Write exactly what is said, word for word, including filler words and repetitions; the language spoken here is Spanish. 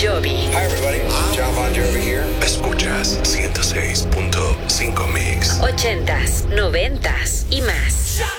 Jovi. Hi everybody, John Bon Jovi here. Escuchas ciento seis punto cinco Mix. Ochentas, noventas y más.